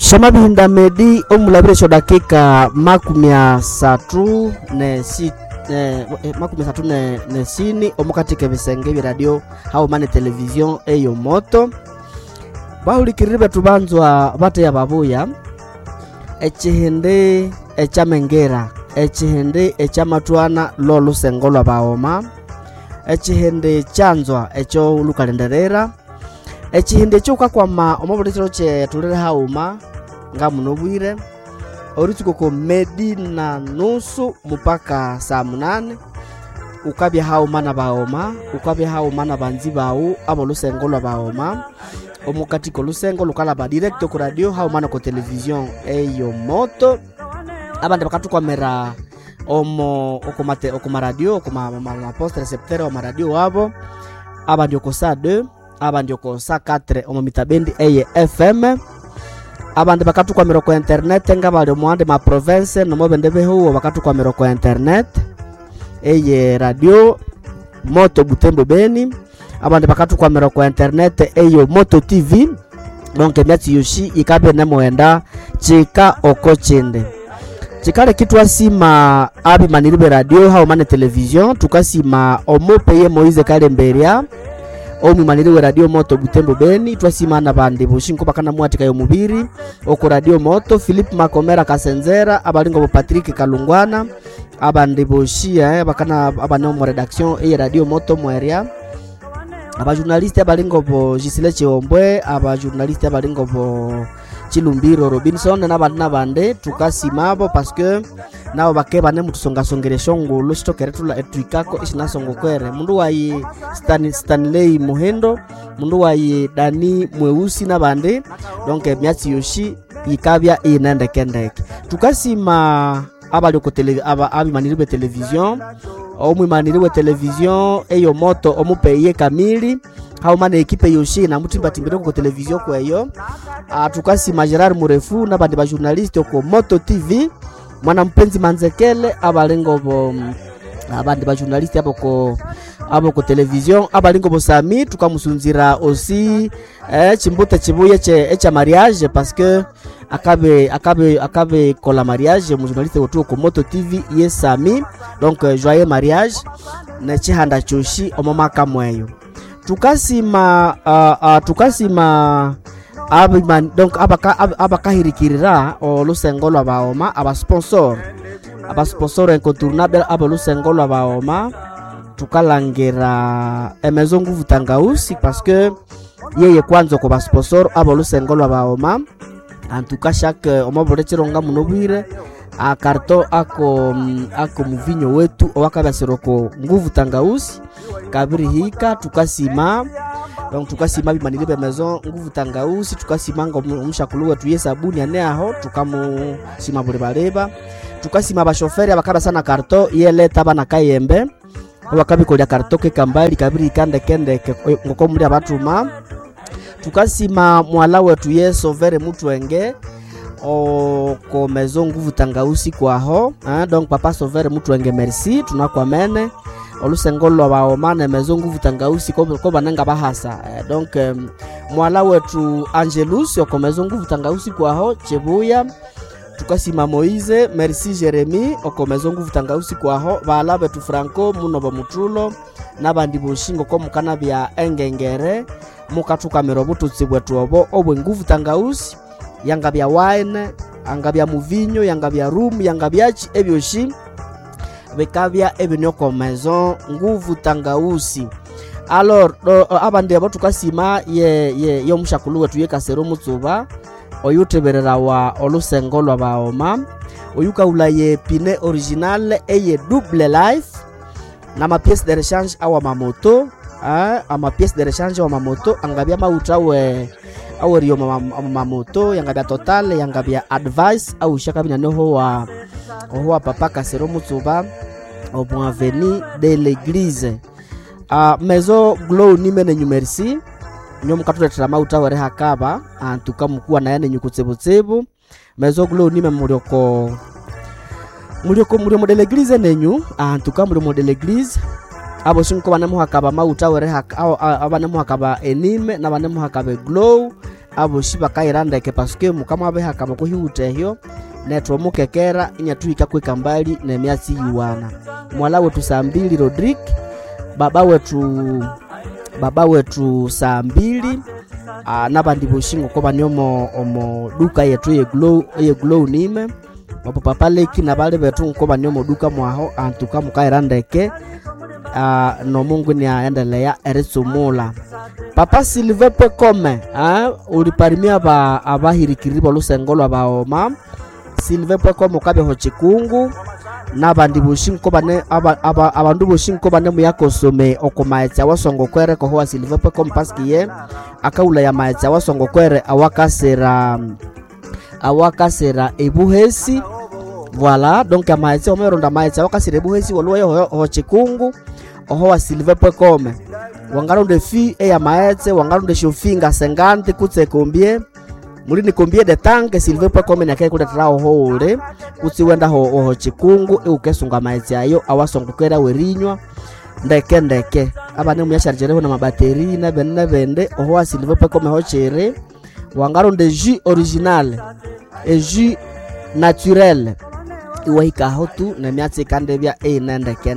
Shamabihinda Medi omulabiresho dakika makumya satu ne sini omukatike bisenge bi radio hao mane television eyo moto bahulikirire tubanzwa bate ya babuya echihende echamengera echihende echamatwana lolu sengolwa baoma echihende chanzwa echo lukalenderera echihende chuka kwama omobulitiro che tulere hauma ngamunobwire orituko ko medi na nusu mpaka saa 8 ukabya hauma na baoma ukabya hauma na banzi bawu abo lusengolwa baoma omukatiko lusengo lukala ba direct ko radio hauma na ko television eyo moto abandi bakatukwamera okoma radio okoma post recepteur wa radio wabo abandi okosa 2 abandi okosa 4 omomitabendi eye FM abandi bakatukwamera ko internet ngabali mwande ma province no mobende beho bakatukwamera ko internet eye radio moto Butembo Beni abandi bakatukwamera ko internet eyo moto TV donc myati yoshi ikabe na moenda chika okochende chikale kitu asima abi maniribe radio hao mane television tukasima omopeye Moize Kalemberia omu maniriwe radio moto Butembo Beni twasima na bandi bushinko bakana mwatika yo mubiri oko radio moto Philip Makomera Kasenzera abalingo bo Patrick Kalungwana abandi boshia bakana abano mo redaction e radio moto mweria aba journaliste abalingo bo Gisile Cheombwe aba journaliste abalingo bo Chilumbiro Robinson na bande tukasimabo parce que nao bakeba ne mutusonga songeresho ngulu stokere tula etuikako ishinasongo kwere mundu wayi Stanley Muhendo mundu wayi Dani Mweusi na bande donc myati yoshi ikabya inende kendeke tukasima abali ko abi maniribe television omwe maniriwe television eyo moto omupeye kamili hao mane ekipe yoshi na mutimba timbiro ko television kwa eyo tukasima Gerard Murefu na bandi ba journaliste ko Moto TV mwana mpenzi Manzekele abalengo bo abandi ba journaliste abo ko television abalengo bo Sami tukamusunzira aussi chimbuta chibuye cha mariage parce que akabe ko la mariage mu journaliste wotu ko Moto TV Sami donc joyeux mariage na chihanda choshi omomaka mweyo tukasima abiman donc abakahirikirira olusengolwa baoma aba sponsor incontournable aba lusengolwa baoma tukalangera Maison Nguvu Tangausi parce que yeye kwanza ko ba sponsor aba lusengolwa baoma en tout cas chaque omobolechironga munobwire a karto ako muvinyo wetu owakabasiroko Nguvu Tangausi kabiri hika tukasima donc tukasima bimaniribe Maison Nguvu Tangausi tukasima ngo umshakulu wetu sabuni ane aho tukamu sima bure baleba tukasima ba chauffeur abakaba sana karto yeleta bana kayembe wakabikolya karto ke kambali kabiri kande kende ngoko muri abatuma tukasima mwala wetu Sovere Mutwenge ko Maison Nguvu Tangausi kwaho donc papa Sovere Mutwenge merci tunakwamene olusengolwa baomane Maison Nguvu Tangausi ko bananga bahasa donc mwala wetu Angelus ko Maison Nguvu Tangausi kwaho Chebuya tukasima Moize merci Jeremy ko Maison Nguvu Tangausi kwaho bala betu Franco munobo mutulo nabandi boshingo ko mukana bya engengere mukatuka merobututsi bwetu obwe Nguvu Tangausi yanga bya wine anga bya muvinyo yanga bya room yanga byachi ebyoshi bekabya ebinyoko Maison Nguvu Tangausi alors abandi abo tukasima ye mushakulu wetu Kasero Mutsuba oyuteberera wa olusengolwa baoma oyuka ulaye pine original eye double life na ma pièce de rechange awa mamoto ama pièce de rechange wa mamoto angabya mauta we aworiyo mamoto yangabya total yangabya advice au shakabina noho wa papa Kasero Mutsuba au bon avenue de l'église Maison Glow nimene merci nyom katuletera mauta were hakaba tukamukua na yane nyukutsebutsebu Maison Glow nime mulioko de l'église nenyu tukamuri mo de l'église abo shinko banamu hakaba mauta were hakaba abanamu hakaba enime na banamu hakaba Glow aboshi bakairandeke paske mukama abeha kama kuhiutehyo netwo mukekera inyatuhika kwika mbali nemyatsi yuwana mwala wetu saa 2 Rodrick baba wetu saa 2 nabandi bushingo koba nyomo omo duka yetu ye glow nime opo papa leki nabale betu koba nyomo duka mwaho antuka mukairandeke no Mungu ni aendelea erisumula papa Sylvain Pekome uliparimia abahirikiribo lusengolo abaoma Sylvain Pekome kabe hochikungu nabandi bushinko bane abandu bushinko bane muyakosome okomaetsa wasongo kwere ko ho Sylvain Pekome paskiye akaula ya maetsa wasongo kwere awakasera ebuhesi voilà donc amaetsa omeronda maetsa awakasera ebuhesi wolwe ho chikungu oho Sylvain Pekome wangaronde fi ya maetse wangaronde shofinga 50 kutse kombie mulini kombie de tanke Sylvain Pekome nyake kule trao hole kutsi wenda ho chikungu ukesunga maetse ayo awasongokera werinywa ndeke abane muyasharjere na mabateri na bende oho Sylvain Pekome ho chere wangaronde jus original et jus naturel iwahika hotu na myatsi kandebya ndeke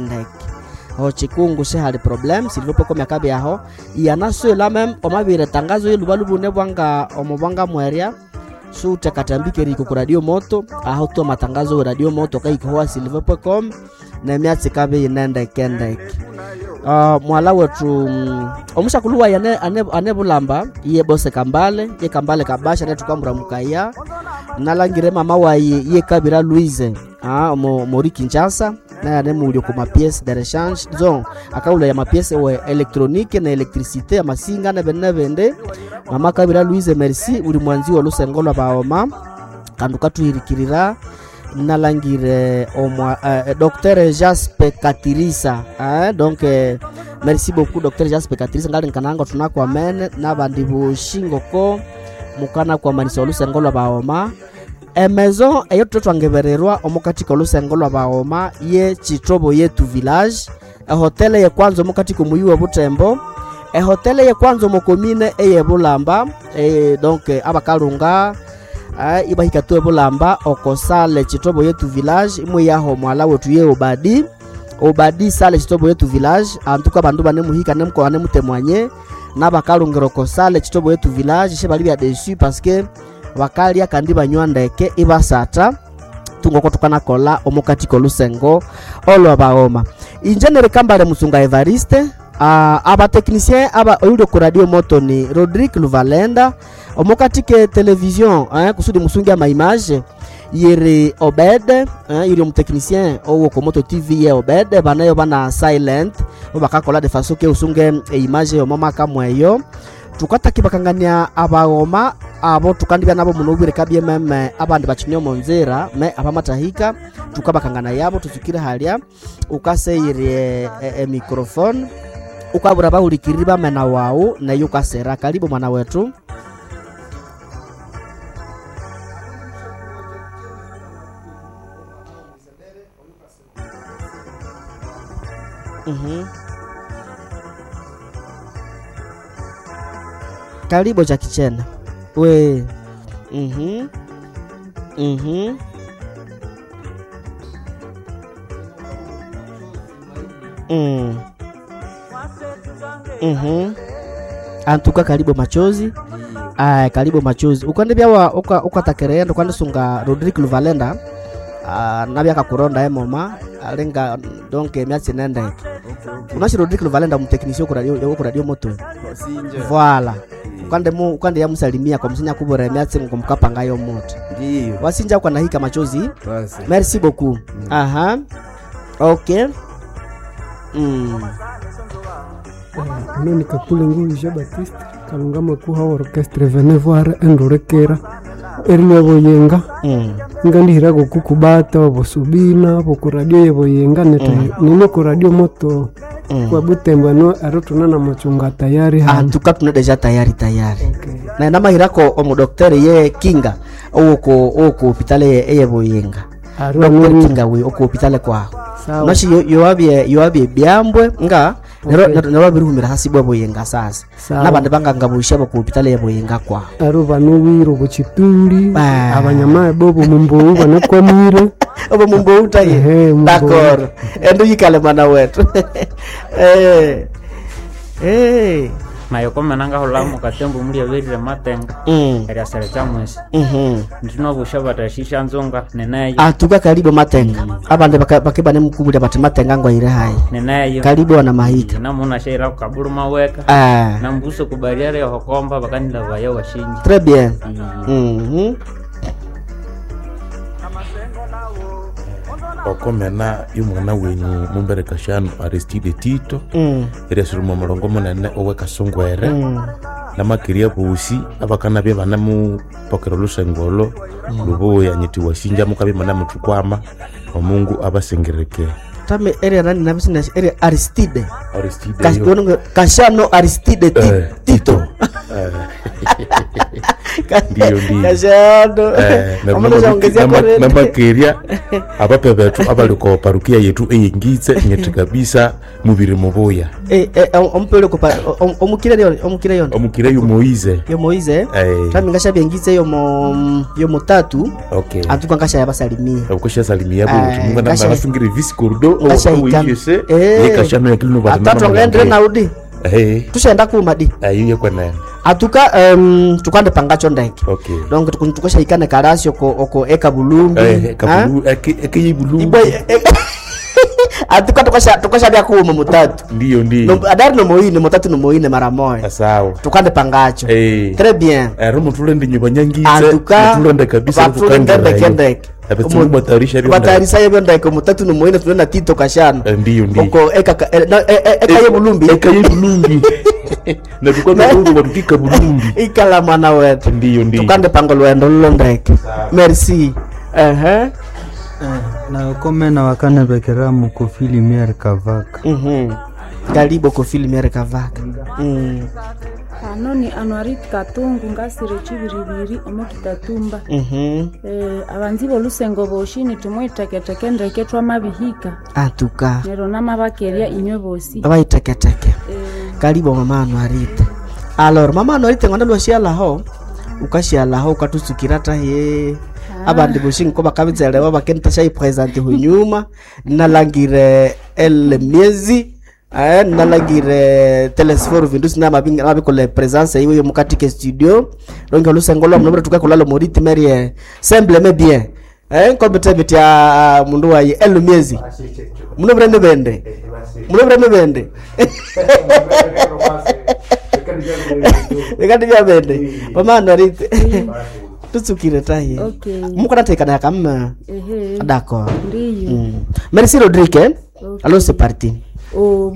ho chikungu se hali problem Sylvain Pekome akabe aho yanaso la même omabire tangazo yelubalubu ne bwanga omobanga mweria so utakatambike riko ku radio moto aho to matangazo radio moto kai ko Sylvain Pekome na myatsi kabe ndeke mwala wetu omushakuluwa yane anebulamba ye bose kambale ye kambale kabasha ne tukamura mukaya nalangire mama wa ye Kabira Louise mori Kinshasa na ane mulio kuma pièce de rechange donc akaula ya mapièce électronique na électricité ya masinga na bende mama Kabira Louise merci uli mwanzi wa lusengolo abaoma kanduka tuhirikirira nalangire docteur Jasper Katirisa donc merci beaucoup docteur Jasper Katirisa ngali nkananga tunako amene nabandi bushingoko mukana kwa manisa lusengolo abaoma maison eyo twatwangebererwa omukati ko lusengolo abaoma ye Chitobo yetu village hotel ye kwanzo omukati ko muyuwa Butembo hotel ye kwanzo mokomine eye Bulamba donc abakalunga ibahika tu Bulamba okosale Chitobo yetu village imwe yaho mwala wetu ye obadi sale Chitobo yetu village antuka bandu bane muhika nemko ane mutemwanye nabakalungiro kosale Chitobo yetu village shebali bya dessus parce que wakalia kandi banywa ndeke ibasata tungoko tukana kola omukati ko lusengo olo abaoma injenere kambale musunga Evariste aba technicien aba oyudo ku radio moto ni Rodrick Luvalenda omukati ke television kusudi musunga ma image yere Obed yere mu technicien owo ko moto TV ye Obed banayo bana silent obakakola de façon ke usunge image yo mama kamweyo tukata kibakangania abaoma abo tukandibya nabo munobire kabye meme abandi bachinyo monzera me abamatahika tukabakangana yabo tuzukire halya ukaseyire microphone ukabura bahulikiriba mena wao na yukasera karibu mwana wetu karibu cha kichena we antuka karibu machozi karibu machozi ukande bya ukatakerenda kwande sunga Rodrick Luvalenda nabya kakuronda mama alenga donc myatsi nenda unashi Rodrick Luvalenda mu technicien ku radio moto voilà ukande ya musalimia kwa msinya kubora myatsi ngomkapanga yo moto ndio wasinja kwa nahika machozi merci beaucoup okay noni kakule ngui Jean Baptiste kalungama ku ha orchestre Venevoir endorekera erimo yenga ngandi hirago kukubata obosubina boku radio yebo yenga nino ku radio moto kwa Butembo no arotuna na machunga tayari tuka tuna deja tayari okay. Na nama hirako omo docteur ye Kinga oko hospitale yebo yenga docteur Kinga we oko hospitale kwa nashi yo abie byambwe nga nero birumira hasibwa boyenga sasa nabandi bangangabusha bako hospitali ya boyenga kwa aro banubiro buchitundi abanyama bobo mumbo banakwamire obo mumbo utaye d'accord endo yikale mana wetu mayoko menanga holamo katembo muri abirire matenga era sare chamwesi ndino busha batashisha nzonga nenayo atuka karibu matenga abande bakibane mukubuli bati matenga ngo ire hayi nenayo karibu wana mahika namuna shaira kaburu maweka na mbuso kubariare hokomba bakanila bayo washinji très bien okomena yumwana wenyu mumbere kashano Aristide Tito ere surumo morongo monene owe kasongwere namakiria busi abakana bye banamu pokero lusengolo luboya nyiti washinja mukabe mana mutukwama omungu abasengereke tame ere nani na business ere Aristide kashano Aristide Tito ndio kashano namakiria abape betu abaliko parukia yetu eyingize nyeti kabisa mubiri muboya ompelo ko omukire yo Moize tami ngasha bengize yo mutatu okay atuka ngasha yabasalimia ukosha salimia bwo mungu na bafungira visi cordo oyise yekashano yakilino batana atatu ngendre naudi tushenda kumadi ayiye kwana atuka tukande pangacho ndeke okay donc tukosha ikane karasio oko eka bulumbi eke bulumbi atuka tukosha bya kuuma mutatu ndio adari no moine mutatu no moine mara moya sawa tukande pangacho très bien rumo tulende nyibanyangize tulende kabisa tukande batarisha yebyo ndeke mutatu no moine tulenda Tito kashano ndio oko eka yebulumbi na tukona ndugu watika bulumbi ikala mana wetu ndio tukande pangolo endo ndeke merci na komena wakana bekera mu Kofi Lumiere Kavaka karibu Kofi Lumiere Kavaka anoni Anuarit Katungu ngasire chibiribiri omukitatumba abanzi bolusengo boshini tumwiteketeke ndeke twamabihika atuka nero namabakeria inywe bosi abaiteketeke karibu mama Anuarit alors mama Anuarit nganda lwashialaho ukashialaho ukatusukirata ye abandi bushinko bakabizelewa bakenta shay present hunyuma nalangire el miezi nalangire telesforo vindus na mabinga bikole presence yiwe mukati ke studio donc lusengolo mnobra tukakolalo moriti merie semble bien kompete bitia mundu wa el miezi mnobra nebende ekandi bya bende mama Anuarit tutsukire tahi mukana tekana kama d'accord merci Rodrigue alors c'est parti